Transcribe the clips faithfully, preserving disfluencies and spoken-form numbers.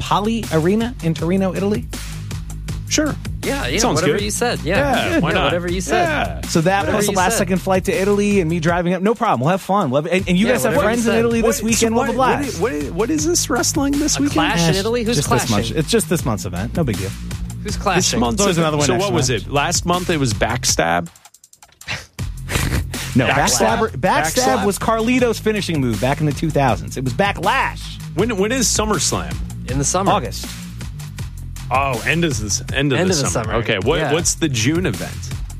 Groupali Arena in Torino, Italy. Sure. Yeah, yeah Sounds whatever good. you said. Yeah, Yeah, why yeah, not? Whatever you said. Yeah. So that Whatever plus the you last said. second flight to Italy and me driving up. No problem. We'll have fun. We'll have, and, and you Yeah, guys have whatever friends you in said. Italy this What- weekend. so We'll have a what- blast. What, what, what is this wrestling this A weekend? clash in Italy? Who's just this clashing? month. It's just this month's event. No big deal. Who's This clashing? month, There's always another one So next what was month. it? Last month it was Backstab. No, Backstab? Backstab, Backstab Backslap? was Carlito's finishing move back in the two thousands. It was Backlash. When when is SummerSlam? In the summer. August. Oh, end of this end of, End the, of the summer. summer. Okay, what Yeah. what's the June event?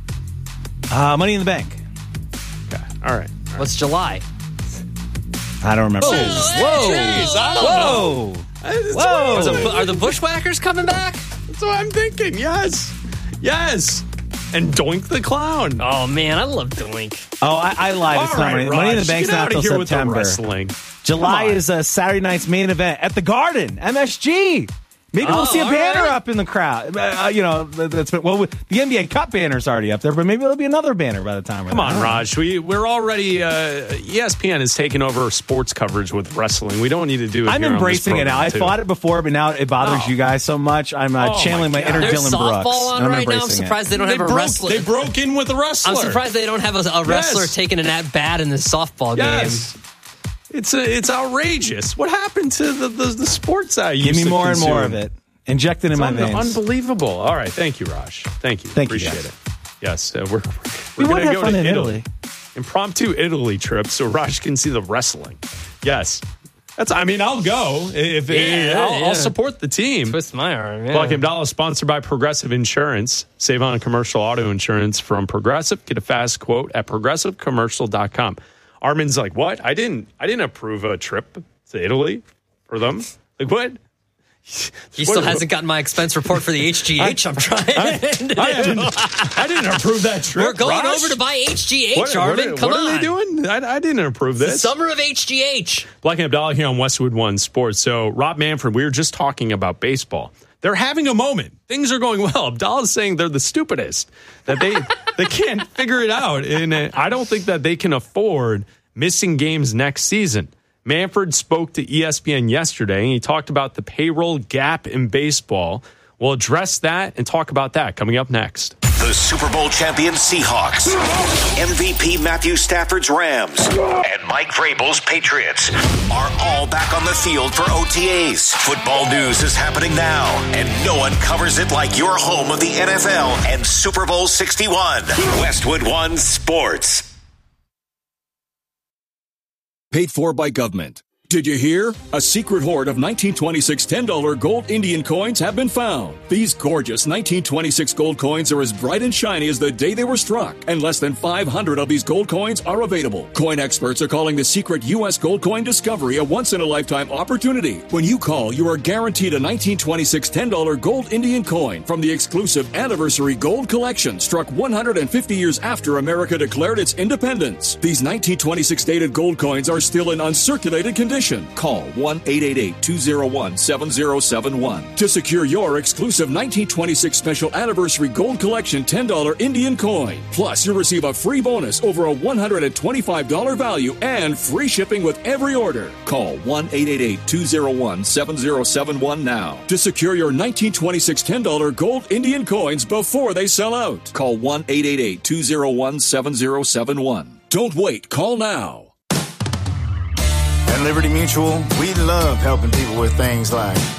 Uh, Money in the Bank. Okay, all right. What's July? I don't remember. Whoa! Jeez, I don't know. Whoa! That's Whoa! what- Are the, are the Bushwhackers coming back? That's what I'm thinking. Yes, yes. And Doink the Clown. Oh, man, I love Doink. Oh, I, I lied. It's All not right, Money, Money in the Raj, Bank's get not out until of here with the September. wrestling. July Come on. is uh, Saturday night's main event at the Garden, M S G. Maybe we'll Oh, see a all banner right. up in the crowd. Uh, you know, that's been, well, the N B A Cup banner's already up there, but maybe there'll be another banner by the time. we're Come on, there. Raj. We we're already uh, E S P N has taken over sports coverage with wrestling. We don't need to do it. I'm here on this embracing it now. I program, too. fought it before, but now it bothers Oh. you guys so much. I'm uh, Oh, channeling my my, inner God. There's Dylan softball Brooks. on and I'm right now. I'm embracing it. surprised they don't They have a broke, wrestler. they broke in with a wrestler. I'm surprised they don't have a, a wrestler Yes. taking an at bat in the softball Yes. It's a, it's outrageous. What happened to the the, the sports I used Give me to more and more consume? of it. Inject it in It's my un- veins. unbelievable. All right, thank you, Raj. Thank you. Thank you, Appreciate guys. it. Yes, uh, we're We we're want going to have go fun to in Italy. Italy. Impromptu Italy trip so Raj can see the wrestling. Yes, that's. I mean, I'll go if Yeah, I'll, yeah. I'll support the team. Twist my arm. Yeah. Black and Dollar sponsored by Progressive Insurance. Save on commercial auto insurance from Progressive. Get a fast quote at progressive commercial dot com. Armin's like, what? I didn't. I didn't approve a trip to Italy for them. Like what? He still hasn't gotten my expense report for the H G H. I'm trying. I, I, didn't, I didn't approve that trip. We're going Raj. over to buy H G H, What, Arvin. what, Come what on. are they doing? I, I didn't approve this. Summer of H G H. Black and Abdallah here on Westwood One Sports. So, Rob Manfred, we were just talking about baseball. They're having a moment. Things are going well. Abdallah's saying they're the stupidest, that they they can't figure it out. And uh, I don't think that they can afford missing games next season. Manfred spoke to E S P N yesterday, and he talked about the payroll gap in baseball. We'll address that and talk about that coming up next. The Super Bowl champion Seahawks, M V P Matthew Stafford's Rams, and Mike Vrabel's Patriots are all back on the field for O T As. Football news is happening now, and no one covers it like your home of the N F L and Super Bowl sixty-one. Westwood One Sports. Paid for by government. Did you hear? A secret hoard of nineteen twenty-six ten dollar gold Indian coins have been found. These gorgeous nineteen twenty-six gold coins are as bright and shiny as the day they were struck, and less than five hundred of these gold coins are available. Coin experts are calling the secret U S gold coin discovery a once-in-a-lifetime opportunity. When you call, you are guaranteed a nineteen twenty-six ten dollar gold Indian coin from the exclusive Anniversary Gold Collection struck one hundred fifty years after America declared its independence. These nineteen twenty-six dated gold coins are still in uncirculated condition. Call one eight eight eight, two oh one, seven oh seven one to secure your exclusive nineteen twenty-six Special Anniversary Gold Collection ten dollar Indian coin. Plus, you'll receive a free bonus over a one hundred twenty-five dollars value and free shipping with every order. Call one eight eight eight, two oh one, seven oh seven one now to secure your nineteen twenty-six ten dollar gold Indian coins before they sell out. Call one eight eight eight, two oh one, seven oh seven one. Don't wait. Call now. At Liberty Mutual, we love helping people with things like